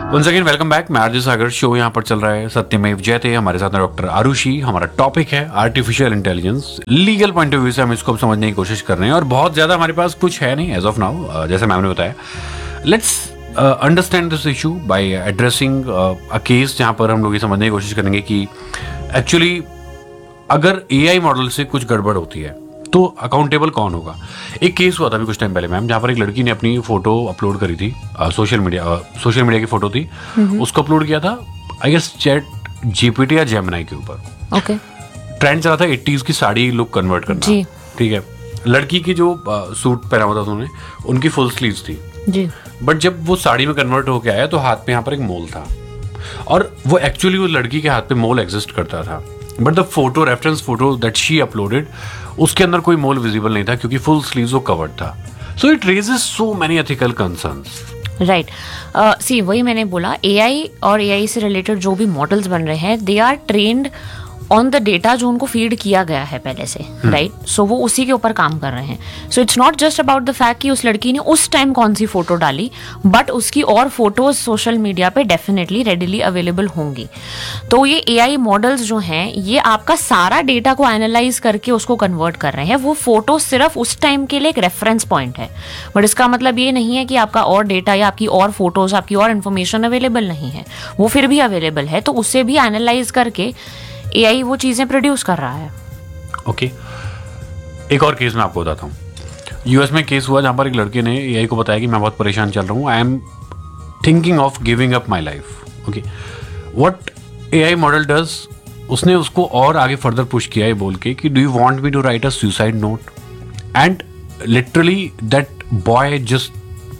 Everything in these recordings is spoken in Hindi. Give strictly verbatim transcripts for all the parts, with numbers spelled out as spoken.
Once again welcome back. मैं आरजे सागर, शो यहाँ पर चल रहा है सत्यमेव जयते। हमारे साथ में डॉक्टर आरुषि। हमारा टॉपिक है artificial intelligence. Legal point of view से हम इसको समझने की कोशिश कर रहे हैं और बहुत ज्यादा हमारे पास कुछ है नहीं एज ऑफ नाउ, जैसे मैम ने बताया। Let's understand this issue bye addressing a case, जहाँ पर हम लोग ये समझने की कोशिश करेंगे कि एक्चुअली अगर एआई मॉडल से कुछ गड़बड़ होती है तो अकाउंटेबल कौन होगा। एक केस हुआ था अभी कुछ टाइम पहले मैम, जहाँ पर एक लड़की ने अपनी फोटो अपलोड करी थी, सोशल मीडिया सोशल मीडिया की फोटो थी, उसको अपलोड किया था आई गेस चैट जीपीटी या जेमिनी के ऊपर। ओके। ट्रेंड चला था एट्टीज की साड़ी लुक कन्वर्ट करना। ठीक है। लड़की की जो सूट पहना हुआ था उन्होंने, उनकी फुल स्लीव्स थी जी। बट जब वो साड़ी में कन्वर्ट होकर आया तो हाथ पे यहाँ पर एक मोल था, और वो एक्चुअली उस लड़की के हाथ पे मोल एग्जिस्ट करता था। But the photo, reference photo that she uploaded, उसके अंदर कोई मोल विजिबल नहीं था क्योंकि फुल स्लीव्स वो कवर्ड था। So it raises so many ethical concerns. Right. सी वही मैंने बोला, एआई और एआई से रिलेटेड जो भी मॉडल्स बन रहे हैं, they are trained on the data जो उनको फीड किया गया है पहले से, राइट। hmm. सो so, वो उसी के ऊपर काम कर रहे हैं। So it's not just about the fact कि उस लड़की ने उस टाइम कौन सी फोटो डाली, बट उसकी और फोटोज सोशल मीडिया पे डेफिनेटली रेडिली अवेलेबल होंगी। तो ये एआई मॉडल्स जो हैं, ये आपका सारा डेटा को एनालाइज करके उसको कन्वर्ट कर रहे हैं। वो फोटो सिर्फ उस टाइम के लिए एक रेफरेंस पॉइंट है, बट इसका मतलब ये नहीं है कि आपका और डेटा या आपकी और फोटोज, आपकी और इन्फॉर्मेशन अवेलेबल नहीं है। वो फिर भी अवेलेबल है, तो उसे भी एनालाइज करके एआई वो चीजें प्रोड्यूस कर रहा है। Okay okay. एक और केस मैं आपको बताता हूँ। यूएस में केस हुआ जहां पर एक लड़के ने एआई को बताया कि मैं बहुत परेशान चल रहा हूँ, I am thinking of giving up my life. Okay, what AI model does, उसने उसको और आगे फर्दर पुश किया है बोल के कि do you want me to right a suicide note, and literally that boy just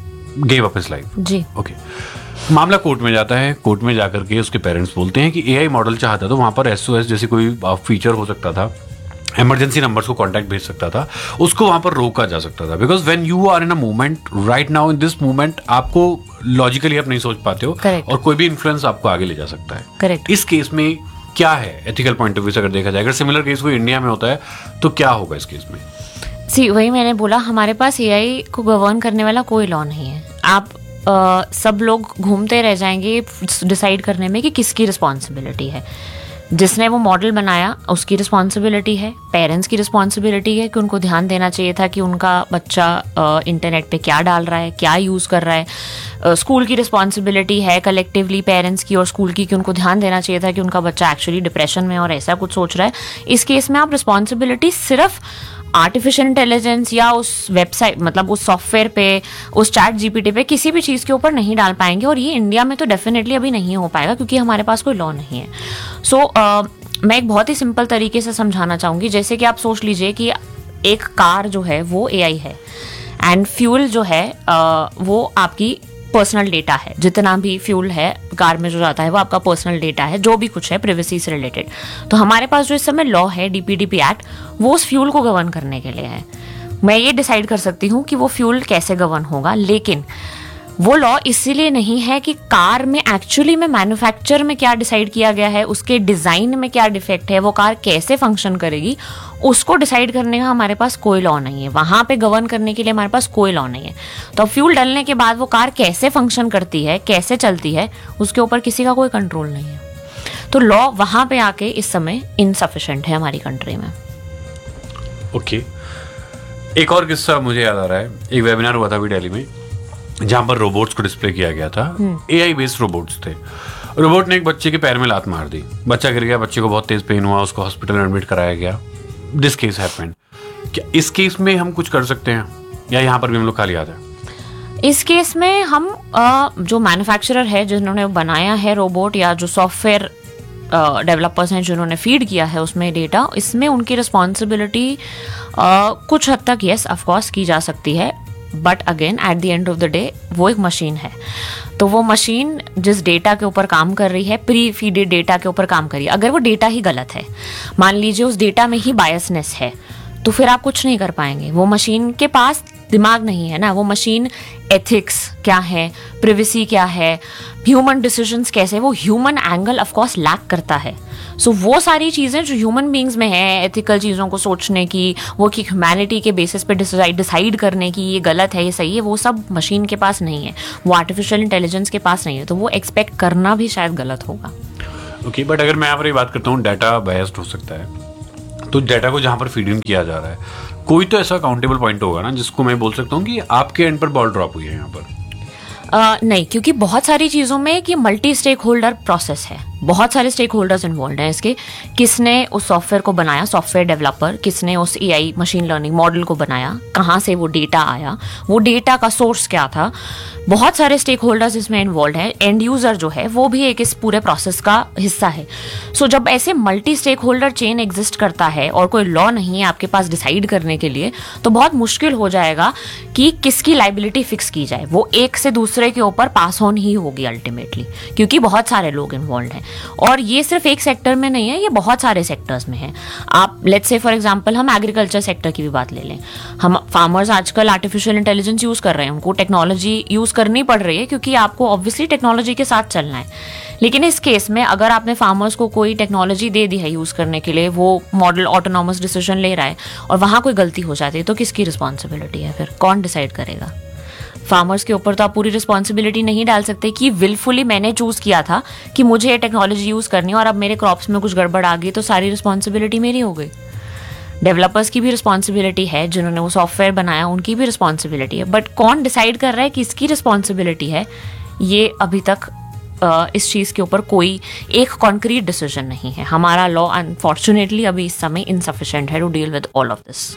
give up his life ji. Okay okay. मामला कोर्ट में जाता है। कोर्ट में जाकर के उसके पेरेंट्स बोलते हैं कि एआई मॉडल चाहता तो वहां पर एसओएस जैसी कोई फीचर हो सकता था, इमरजेंसी नंबर्स को कांटेक्ट भेज सकता था, उसको वहां पर रोका जा सकता था। Because when you are in a moment right now, in this moment, आपको लॉजिकली आप नहीं सोच पाते हो Correct. और कोई भी इन्फ्लुएंस आपको आगे ले जा सकता है। Correct. इस केस में क्या है एथिकल पॉइंट ऑफ व्यू से अगर देखा जाए, अगर सिमिलर केस कोई इंडिया में होता है तो क्या होगा इस केस में? सी वही मैंने बोला, हमारे पास एआई को गवर्न करने वाला कोई लॉ नहीं है। आप Uh, सब लोग घूमते रह जाएंगे डिसाइड करने में कि किसकी रिस्पॉन्सिबिलिटी है। जिसने वो मॉडल बनाया उसकी रिस्पॉन्सिबिलिटी है, पेरेंट्स की रिस्पॉन्सिबिलिटी है कि उनको ध्यान देना चाहिए था कि उनका बच्चा इंटरनेट पे क्या डाल रहा है, क्या यूज़ कर रहा है। स्कूल की रिस्पॉन्सिबिलिटी है कलेक्टिवली पेरेंट्स की और स्कूल की कि उनको ध्यान देना चाहिए था कि उनका बच्चा एक्चुअली डिप्रेशन में और ऐसा कुछ सोच रहा है। इस केस में आप रिस्पॉन्सिबिलिटी सिर्फ आर्टिफिशियल इंटेलिजेंस या उस वेबसाइट, मतलब उस सॉफ्टवेयर पे, उस चैट जीपीटी पे, किसी भी चीज़ के ऊपर नहीं डाल पाएंगे। और ये इंडिया में तो डेफिनेटली अभी नहीं हो पाएगा क्योंकि हमारे पास कोई लॉ नहीं है। सो so, uh, मैं एक बहुत ही सिंपल तरीके से समझाना चाहूँगी। जैसे कि आप सोच लीजिए कि एक कार जो है वो एआई है, एंड फ्यूल जो है uh, वो आपकी पर्सनल डेटा है। जितना भी फ्यूल है कार में जो जाता है वो आपका पर्सनल डेटा है, जो भी कुछ है प्राइवेसी से रिलेटेड। तो हमारे पास जो इस समय लॉ है, डीपीडीपी एक्ट, वो उस फ्यूल को गवर्न करने के लिए है। मैं ये डिसाइड कर सकती हूँ कि वो फ्यूल कैसे गवर्न होगा, लेकिन वो लॉ इसीलिए नहीं है कि कार में एक्चुअली में मैन्युफैक्चर में क्या डिसाइड किया गया है, उसके डिज़ाइन में क्या डिफेक्ट है, वो कार कैसे फंक्शन करेगी, उसको डिसाइड करने का हमारे पास कोई लॉ नहीं है। वहाँ पे गवर्न करने के लिए हमारे पास कोई लॉ नहीं है। तो फ्यूल डालने के बाद वो कार कैसे फंक्शन करती है, कैसे चलती है, उसके ऊपर किसी का कोई कंट्रोल नहीं है। तो लॉ वहाँ पे आके इस समय इनसफिशिएंट है हमारी कंट्री में। Okay okay. एक और किस्सा मुझे याद आ रहा है। एक वेबिनार हुआ था अभी दिल्ली में जहां पर रोबोट्स को डिस्प्ले किया गया था। एआई बेस्ड रोबोट्स थे। रोबोट ने एक बच्चे के पैर में लात मार दी, बच्चा गिर गया, बच्चे को बहुत तेज पेन हुआ, उसको हॉस्पिटल में एडमिट कराया गया। This case happened. क्या इस केस में हम कुछ कर सकते हैं या यहाँ पर भी हम लोग खाली आते हैं? इस केस में हम आ, जो मैन्युफैक्चरर है जिन्होंने बनाया है रोबोट, या जो सॉफ्टवेयर डेवलपर्स हैं जिन्होंने फीड किया है उसमें डेटा, इसमें उनकी रिस्पॉन्सिबिलिटी कुछ हद तक यस ऑफ कोर्स की जा सकती है। But again at the end of the day वो एक मशीन है, तो वो मशीन जिस डेटा के ऊपर काम कर रही है, प्री फीडेड डेटा के ऊपर काम कर रही है। अगर वो डेटा ही गलत है, मान लीजिए उस डेटा में ही बायसनेस है, तो फिर आप कुछ नहीं कर पाएंगे। वो मशीन के पास दिमाग नहीं है ना, वो मशीन एथिक्स क्या है, प्रिवेसी क्या है, ह्यूमन डिसीजंस कैसे, वो human angle of course lack करता है। सो so, वो सारी चीज़ें जो ह्यूमन बींग्स में है, एथिकल चीज़ों को सोचने की, वो कि ह्यूमैनिटी के बेसिस पे डिसाइड डिसाइड करने की ये गलत है ये सही है, वो सब मशीन के पास नहीं है, वो आर्टिफिशियल इंटेलिजेंस के पास नहीं है। तो वो एक्सपेक्ट करना भी शायद गलत होगा। ओके, बट अगर मैं यहाँ पर ये बात करता हूँ, डाटा बायस्ड हो सकता है, तो डाटा को जहाँ पर फीड इन किया जा रहा है, कोई तो ऐसा काउंटेबल पॉइंट होगा ना जिसको मैं बोल सकता हूँ कि आपके एंड पर बॉल ड्रॉप हुई है यहाँ पर। Uh, नहीं, क्योंकि बहुत सारी चीज़ों में कि मल्टी स्टेक होल्डर प्रोसेस है, बहुत सारे स्टेक होल्डर्स इन्वॉल्व हैं इसके। किसने उस सॉफ्टवेयर को बनाया, सॉफ्टवेयर डेवलपर, किसने उस एआई मशीन लर्निंग मॉडल को बनाया, कहाँ से वो डेटा आया, वो डेटा का सोर्स क्या था, बहुत सारे स्टेक होल्डर्स इसमें इन्वॉल्व हैं। एंड यूजर जो है वो भी एक इस पूरे प्रोसेस का हिस्सा है। सो so, जब ऐसे multi stake holder chain exist करता है और कोई लॉ नहीं है आपके पास डिसाइड करने के लिए, तो बहुत मुश्किल हो जाएगा कि किसकी लाइबिलिटी फिक्स की जाए। वो एक से दूसरे के ऊपर पास ऑन ही होगी अल्टीमेटली, क्योंकि बहुत सारे लोग इन्वॉल्व हैं। और ये सिर्फ एक सेक्टर में नहीं है, ये बहुत सारे सेक्टर्स में है। आप लेट्स से फॉर एग्जांपल हम एग्रीकल्चर सेक्टर की भी बात ले लें। हम फार्मर्स आजकल आर्टिफिशियल इंटेलिजेंस यूज कर रहे हैं, उनको टेक्नोलॉजी यूज करनी पड़ रही है क्योंकि आपको ऑब्वियसली टेक्नोलॉजी के साथ चलना है। लेकिन इस केस में अगर आपने फार्मर्स को कोई टेक्नोलॉजी दे दी है यूज करने के लिए, वो मॉडल ऑटोनॉमस डिसीजन ले रहा है और वहां कोई गलती हो जाती है, तो किसकी रिस्पॉन्सिबिलिटी है? फिर कौन डिसाइड करेगा? फार्मर्स के ऊपर तो आप पूरी रिस्पॉन्सिबिलिटी नहीं डाल सकते कि विलफुली मैंने चूज किया था कि मुझे ये टेक्नोलॉजी यूज करनी है और अब मेरे क्रॉप्स में कुछ गड़बड़ आ गई तो सारी रिस्पॉन्सिबिलिटी मेरी हो गई। डेवलपर्स की भी रिस्पॉन्सिबिलिटी है, जिन्होंने वो सॉफ्टवेयर बनाया उनकी भी रिस्पॉन्सिबिलिटी है, बट कौन डिसाइड कर रहा है कि इसकी रिस्पॉन्सिबिलिटी है, ये अभी तक uh, इस चीज़ के ऊपर कोई एक कॉन्क्रीट डिसीजन नहीं है। हमारा लॉ अनफॉर्चुनेटली अभी इस समय इनसफिशिएंट है to deal with all of this.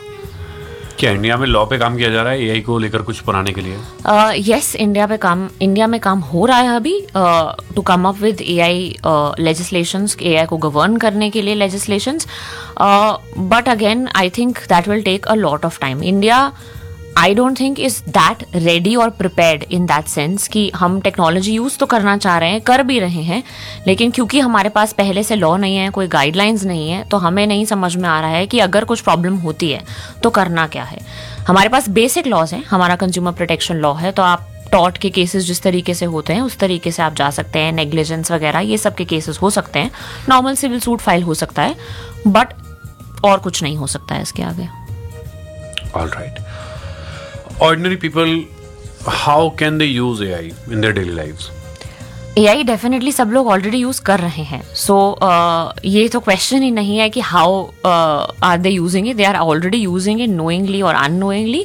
क्या इंडिया में लॉ पे काम किया जा रहा है एआई को लेकर कुछ बनाने के लिए? यस, इंडिया पे काम इंडिया में काम हो रहा है अभी to come up with AI legislations, AI को गवर्न करने के लिए legislations. But again I think that will take a lot of time. India I don't think is that ready और प्रिपेयर्ड इन दैट सेंस कि हम टेक्नोलॉजी यूज तो करना चाह रहे हैं, कर भी रहे हैं, लेकिन क्योंकि हमारे पास पहले से लॉ नहीं है, कोई गाइडलाइंस नहीं है, तो हमें नहीं समझ में आ रहा है कि अगर कुछ प्रॉब्लम होती है तो करना क्या है। हमारे पास बेसिक लॉज हैं, हमारा कंज्यूमर प्रोटेक्शन लॉ है, तो आप टॉर्ट के केसेस जिस तरीके से होते हैं उस तरीके से आप जा सकते हैं, नेग्लिजेंस वगैरह ये सब के केसेस हो सकते हैं, नॉर्मल सिविल सूट फाइल हो सकता है, बट और कुछ नहीं हो सकता है इसके आगे। All right. Ordinary people, how can they use A I in their daily lives? AI definitely सब लोग ऑलरेडी यूज कर रहे हैं। सो so, uh, ये तो क्वेश्चन ही नहीं है कि how are they using it, they are already using it knowingly और अननोइंगली।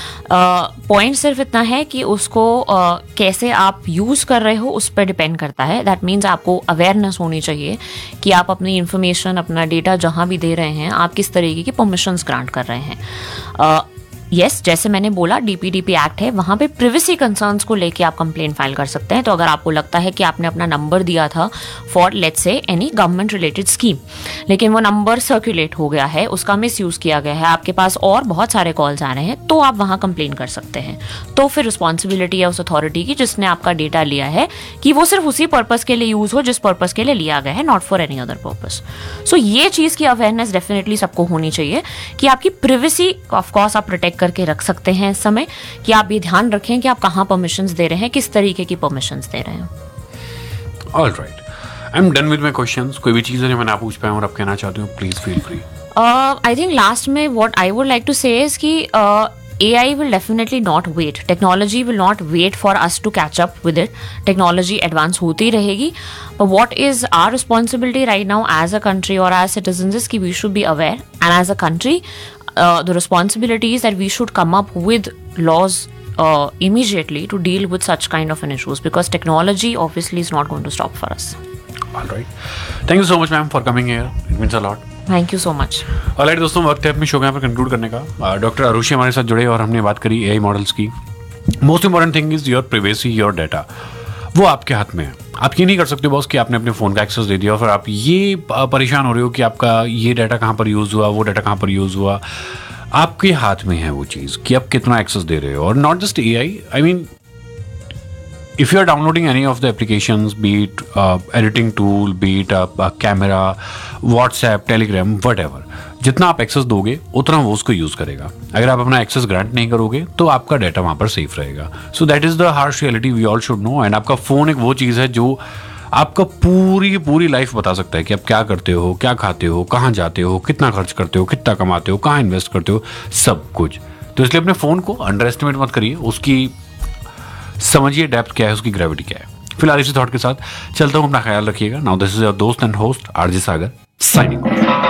पॉइंट uh, सिर्फ इतना है कि उसको uh, कैसे आप यूज कर रहे हो उस पर डिपेंड करता है। दैट मीन्स आपको अवेयरनेस होनी चाहिए कि आप अपनी इंफॉर्मेशन, अपना डेटा जहां भी दे रहे हैं, आप किस तरीके की परमिशंस ग्रांट कर रहे हैं। uh, यस yes, जैसे मैंने बोला डीपीडीपी एक्ट है, वहाँ पे प्रिवेसी कंसर्न्स को लेके आप कंप्लेंट फाइल कर सकते हैं। तो अगर आपको लगता है कि आपने अपना नंबर दिया था for let's say any government related scheme, लेकिन वो नंबर सर्कुलेट हो गया है, उसका मिसयूज किया गया है, आपके पास और बहुत सारे कॉल्स आ रहे हैं, तो आप वहाँ कंप्लेन कर सकते हैं। तो फिर रिस्पॉन्सिबिलिटी है उस अथॉरिटी की जिसने आपका डेटा लिया है कि वो सिर्फ उसी पर्पज के लिए यूज हो जिस पर्पज के लिए लिया गया है, not for any other purpose. सो ये चीज़ की अवेयरनेस डेफिनेटली सबको होनी चाहिए कि आपकी प्रिवेसी ऑफकोर्स आप प्रोटेक्ट करके रख सकते हैं इस समय, कि आप ये ध्यान रखें कि आप कहां परमिशंस दे रहे हैं, किस तरीके की परमिशंस दे रहे हैं। All right, I am done with my questions. कोई भी चीज़ है जो मैं ना पूछ पाया और आप कहना चाहते हो, please feel free. I think last में what I would like to से इज कि A I will definitely not wait. Technology will not wait for us to catch up with it. Technology advance होती रहेगी. But what is our responsibility right now as a country or as citizens is कि we should be aware. And as a country, uh, the responsibility is that we should come up with laws uh, immediately to deal with such kind of an issues, because technology obviously is not going to stop for us. All right. Thank you so much, ma'am, for coming here. It means a lot. Thank you so much. Alright दोस्तों, वक्त है अपने शो यहाँ पर कंक्लूड करने का। डॉक्टर अरुषि हमारे साथ जुड़े और हमने बात करी एआई मॉडल्स की। Most important thing is your privacy, your data, वो आपके हाथ में है। आप ये नहीं कर सकते बॉस कि आपने अपने फ़ोन का एक्सेस दे दिया और फिर आप ये परेशान हो रहे हो कि आपका ये डाटा कहाँ पर यूज़ हुआ, वो डाटा कहाँ पर यूज़ हुआ। आपके हाथ में है वो चीज़ कि आप कितना एक्सेस दे रहे हो। और not just a I, I mean if you are downloading any of the applications, be it uh, editing tool, be it a, a camera, WhatsApp, Telegram, whatever, जितना आप एक्सेस दोगे उतना वो उसको यूज करेगा। अगर आप अपना एक्सेस ग्रांट नहीं करोगे तो आपका डाटा वहां पर सेफ रहेगा। So that is the harsh reality we all should know. And आपका फोन एक वो चीज है जो आपका पूरी की पूरी लाइफ बता सकता है कि आप क्या करते हो, क्या खाते हो, कहाँ जाते हो, कितना खर्च करते हो, कितना कमाते हो, कहाँ इन्वेस्ट करते हो, सब कुछ। तो इसलिए अपने फोन को अंडर एस्टिमेट मत करिए, उसकी समझिए डेप्थ क्या है, उसकी ग्रेविटी क्या है। फिलहाल इसी थॉट के साथ चलता हूँ, अपना ख्याल रखिएगा। नाउ दिस इज योर दोस्त and host RJ Sagar signing off.